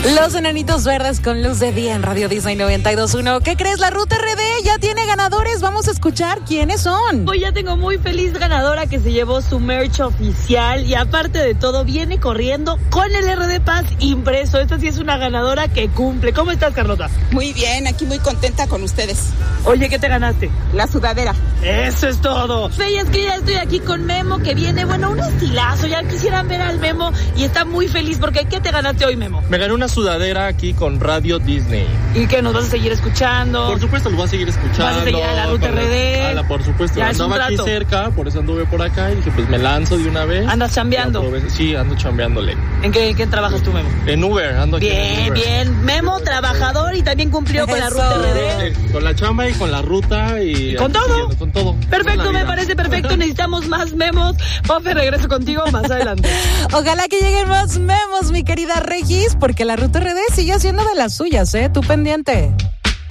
Los Enanitos Verdes con luz de día en Radio Disney 92.1. ¿Qué crees? La Ruta RD ya tiene ganadores. Vamos a escuchar quiénes son. Hoy ya tengo muy feliz ganadora que se llevó su merch oficial y aparte de todo viene corriendo con el RD Pass impreso. Esta sí es una ganadora que cumple. ¿Cómo estás, Carlota? Muy bien, aquí muy contenta con ustedes. Oye, ¿qué te ganaste? La sudadera. Eso es todo. Fe, es que ya estoy aquí con Memo que viene, bueno, un estilazo. Ya quisieran ver al Memo y está muy feliz porque ¿qué te ganaste hoy, Memo? Me gané una sudadera aquí con Radio Disney. ¿Y qué? ¿Nos vas a seguir escuchando? Por supuesto, lo voy a seguir escuchando. ¿Vas a seguir a la Ruta RD? Por supuesto, ya andaba aquí cerca, por eso anduve por acá y dije, pues me lanzo de una vez. ¿Andas chambeando? Sí, ando chambeándole. ¿En qué trabajas tú, Memo? En Uber, ando aquí en Uber. Bien. Memo, trabajador y también cumplió con la Ruta RD. Con la chamba y con la ruta y... ¿Con todo? Con todo. Perfecto, me parece perfecto. Necesitamos más Memos. Pofe, regreso contigo más adelante. Ojalá que lleguen más Memos, mi querida Regis, porque la Ruta RD sigue haciendo de las suyas, ¿eh? Tú pendiente.